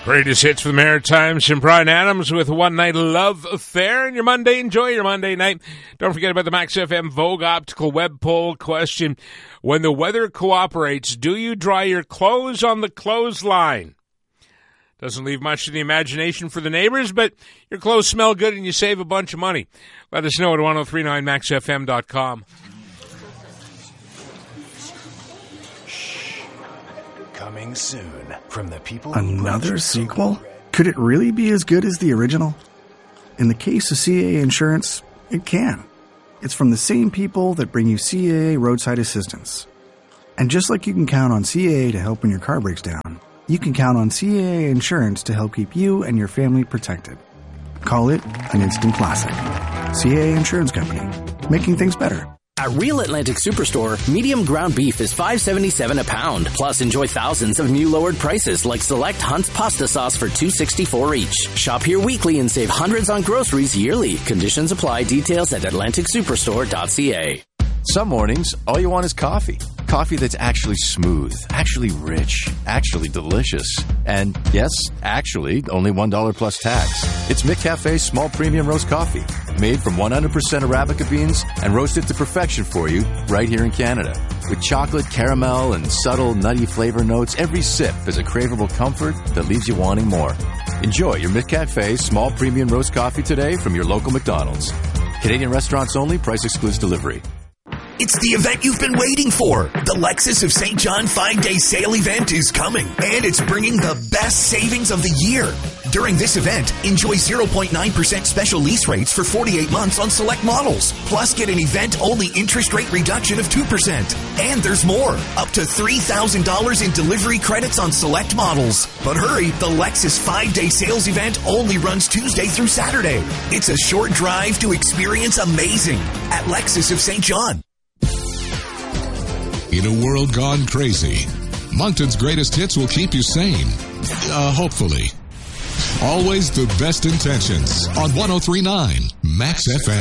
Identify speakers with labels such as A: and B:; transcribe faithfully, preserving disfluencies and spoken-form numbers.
A: Greatest hits for the Maritimes from Bryan Adams with One Night Love Affair. And your Monday, enjoy your Monday night. Don't forget about the Max F M Vogue Optical Web Poll question. When the weather cooperates, do you dry your clothes on the clothesline? Doesn't leave much to the imagination for the neighbors, but your clothes smell good and you save a bunch of money. Let us know at ten thirty-nine max f m dot com.
B: Coming soon from the people.
C: Another sequel? Could it really be as good as the original? In the case of C A A Insurance, it can. It's from the same people that bring you C A A Roadside Assistance. And just like you can count on C A A to help when your car breaks down, you can count on C A A Insurance to help keep you and your family protected. Call it an instant classic. C A A Insurance Company, making things better.
D: At Real Atlantic Superstore, medium ground beef is five dollars and seventy-seven cents a pound. Plus, enjoy thousands of new lowered prices like select Hunt's pasta sauce for two dollars and sixty-four cents each. Shop here weekly and save hundreds on groceries yearly. Conditions apply. Details at atlantic superstore dot c a.
B: Some mornings, all you want is coffee. Coffee that's actually smooth, actually rich, actually delicious. And yes, actually, only one dollar plus tax. It's McCafe's small premium roast coffee, made from one hundred percent Arabica beans and roasted to perfection for you right here in Canada. With chocolate, caramel, and subtle nutty flavor notes, every sip is a craveable comfort that leaves you wanting more. Enjoy your McCafe small premium roast coffee today from your local McDonald's. Canadian restaurants only, price excludes delivery.
E: It's the event you've been waiting for. The Lexus of Saint John five-day sale event is coming, and it's bringing the best savings of the year. During this event, enjoy zero point nine percent special lease rates for forty-eight months on select models. Plus, get an event-only interest rate reduction of two percent. And there's more, up to three thousand dollars in delivery credits on select models. But hurry, the Lexus five-day sales event only runs Tuesday through Saturday. It's a short drive to experience amazing at Lexus of Saint John.
F: In a world gone crazy, Moncton's greatest hits will keep you sane. Uh, hopefully. Always the best intentions on ten thirty-nine Max F M.